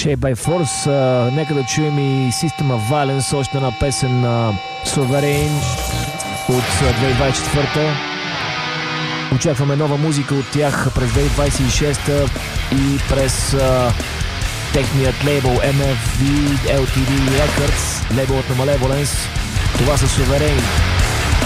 Shape by Force. Нека да чуем и System of Violence, още една песен на Sovereign от 2024. Очакваме нова музика от тях през 2026 и през техният лейбъл MFV LTD Records, лейбълът на Malevolence. Това са Sovereign.